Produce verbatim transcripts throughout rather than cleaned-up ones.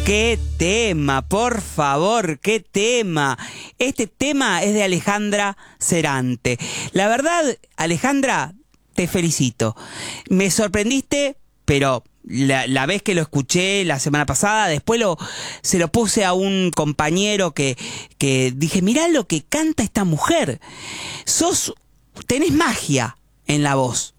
¡Qué tema! Por favor, qué tema. Este tema es de Alejandra Cerante. La verdad, Alejandra, te felicito. Me sorprendiste, pero la, la vez que lo escuché la semana pasada, después lo, se lo puse a un compañero que, que dije, mirá lo que canta esta mujer. Sos, tenés magia en la voz.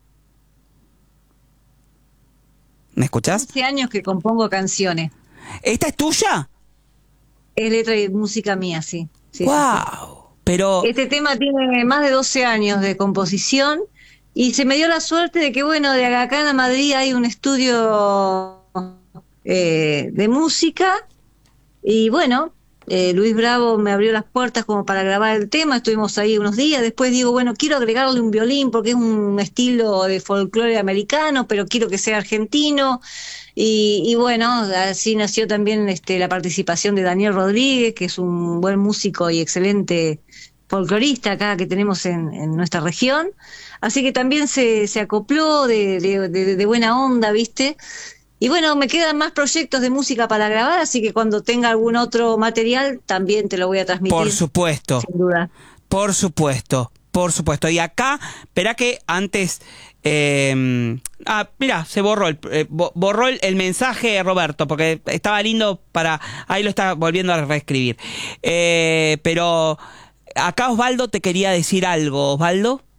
¿Me escuchás? Hace años que compongo canciones. ¿Esta es tuya? Es letra y música mía, sí. sí, ¡Wow! sí, sí. Pero... Este tema tiene más de doce años de composición y se me dio la suerte de que, bueno, de acá en Madrid hay un estudio eh, de música y, bueno, eh, Luis Bravo me abrió las puertas como para grabar el tema, estuvimos ahí unos días, después digo, bueno, quiero agregarle un violín porque es un estilo de folclore americano, pero quiero que sea argentino. Y, y bueno, así nació también este, la participación de Daniel Rodríguez, que es un buen músico y excelente folclorista acá que tenemos en, en nuestra región. Así que también se, se acopló de, de, de, de buena onda, ¿viste? Y bueno, me quedan más proyectos de música para grabar, así que cuando tenga algún otro material también te lo voy a transmitir. Por supuesto. Sin duda. Por supuesto. Por supuesto. Y acá, espera que antes... Eh, ah, mira, se borró el, eh, borró el, el mensaje, Roberto, porque estaba lindo para... Ahí lo está volviendo a reescribir. Eh, pero acá Osvaldo te quería decir algo, Osvaldo.